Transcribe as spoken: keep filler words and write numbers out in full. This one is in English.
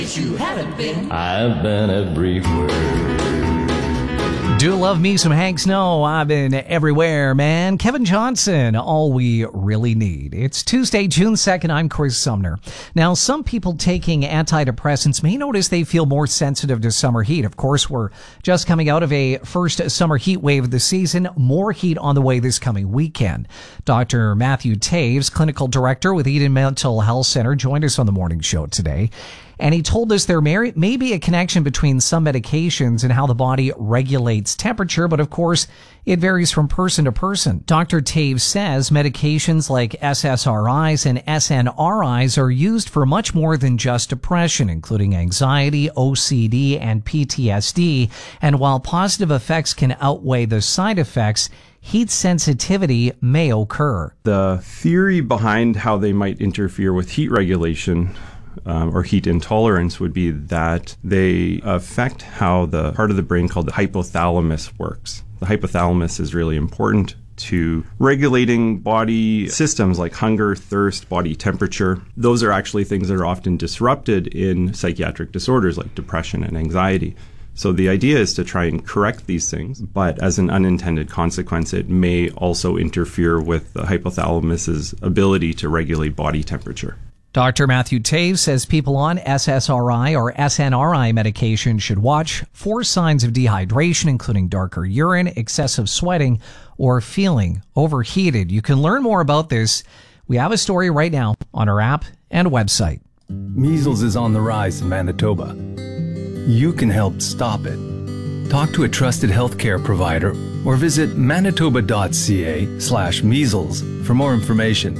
You haven't been. I've been everywhere. Do love me some Hank Snow. I've been everywhere, man. Kevin Johnson, all we really need. It's Tuesday, June second. I'm Chris Sumner. Now, some people taking antidepressants may notice they feel more sensitive to summer heat. Of course, we're just coming out of a first summer heat wave of the season. More heat on the way this coming weekend. Doctor Matthew Taves, clinical director with Eden Mental Health Center, joined us on the morning show today. And he told us there may, may be a connection between some medications and how the body regulates temperature, but of course, it varies from person to person. Doctor Taves says medications like S S R Is and S N R Is are used for much more than just depression, including anxiety, O C D, and P T S D. And while positive effects can outweigh the side effects, heat sensitivity may occur. The theory behind how they might interfere with heat regulation Um, or heat intolerance would be that they affect how the part of the brain called the hypothalamus works. The hypothalamus is really important to regulating body systems like hunger, thirst, body temperature. Those are actually things that are often disrupted in psychiatric disorders like depression and anxiety. So the idea is to try and correct these things, but as an unintended consequence, it may also interfere with the hypothalamus's ability to regulate body temperature. Doctor Matthew Taves says people on S S R I or S N R I medication should watch for signs of dehydration, including darker urine, excessive sweating, or feeling overheated. You can learn more about this. We have a story right now on our app and website. Measles is on the rise in Manitoba. You can help stop it. Talk to a trusted healthcare provider or visit manitoba.ca slash measles for more information.